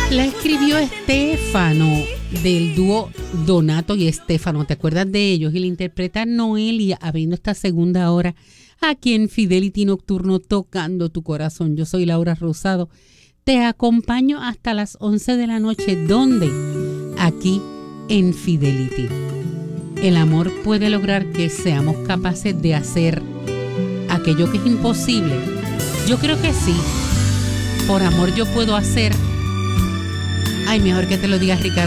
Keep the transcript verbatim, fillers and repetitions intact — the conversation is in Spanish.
La escribió Estefano, del dúo Donato y Estefano. ¿Te acuerdas de ellos? Y la interpreta Noelia, abriendo esta segunda hora aquí en Fidelity Nocturno, tocando tu corazón. Yo soy Laura Rosado. Te acompaño hasta las once de la noche. ¿Dónde? Aquí en Fidelity. El amor puede lograr que seamos capaces de hacer aquello que es imposible. Yo creo que sí. Por amor yo puedo hacer. Ay, mejor que te lo diga Ricardo.